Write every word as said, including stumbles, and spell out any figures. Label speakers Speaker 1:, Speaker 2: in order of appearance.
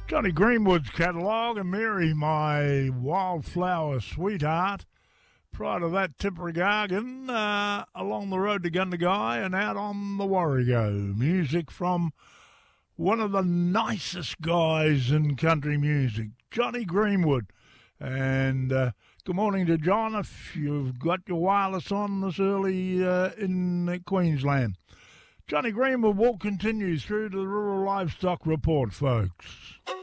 Speaker 1: Johnny Greenwood's catalogue and Mary, My Wildflower Sweetheart. Prior to that, Tippergargan, uh, Along the Road to Gundagai and Out on the Warrego. Music from one of the nicest guys in country music, Johnny Greenwood. And uh, good morning to John if you've got your wireless on this early uh, in Queensland. Johnny Greenwood will continue through to the Rural Livestock Report, folks.